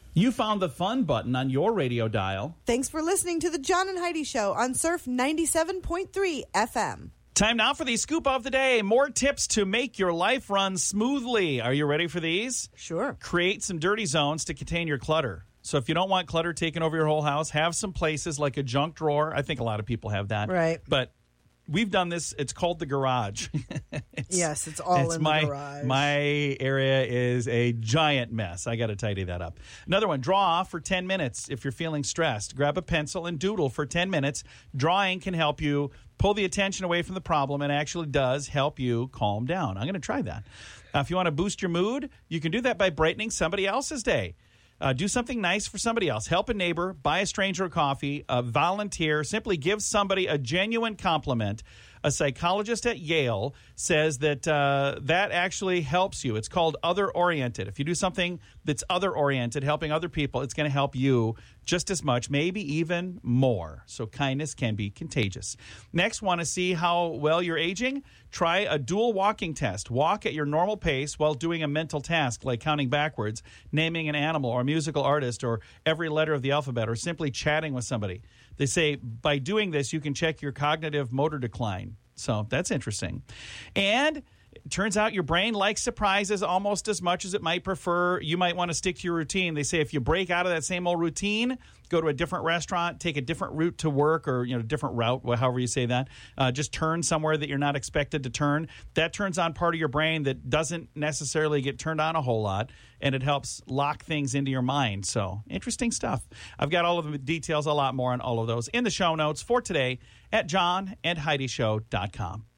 You found the fun button on your radio dial. Thanks for listening to the John and Heidi Show on Surf 97.3 FM. Time now for the scoop of the day. More tips to make your life run smoothly. Are you ready for these? Sure. Create some dirty zones to contain your clutter. So if you don't want clutter taking over your whole house, have some places like a junk drawer. I think a lot of people have that. Right. But we've done this. It's called the garage. It's all in the garage. My area is a giant mess. I got to tidy that up. Another one, draw for 10 minutes if you're feeling stressed. Grab a pencil and doodle for 10 minutes. Drawing can help you pull the attention away from the problem and actually does help you calm down. I'm going to try that. If you want to boost your mood, you can do that by brightening somebody else's day. Do something nice for somebody else. Help a neighbor, buy a stranger a coffee, volunteer, simply give somebody a genuine compliment. A psychologist at Yale says that that actually helps you. It's called other-oriented. If you do something that's other-oriented, helping other people, it's going to help you just as much, maybe even more. So kindness can be contagious. Next, want to see how well you're aging? Try a dual walking test. Walk at your normal pace while doing a mental task like counting backwards, naming an animal or a musical artist or every letter of the alphabet, or simply chatting with somebody. They say by doing this, you can check your cognitive motor decline. So that's interesting. And it turns out your brain likes surprises almost as much as it might prefer. You might want to stick to your routine. They say if you break out of that same old routine, go to a different restaurant, take a different route to work, or different route, however you say that, just turn somewhere that you're not expected to turn. That turns on part of your brain that doesn't necessarily get turned on a whole lot, and it helps lock things into your mind. So interesting stuff. I've got all of the details, a lot more on all of those in the show notes for today at johnandheidishow.com.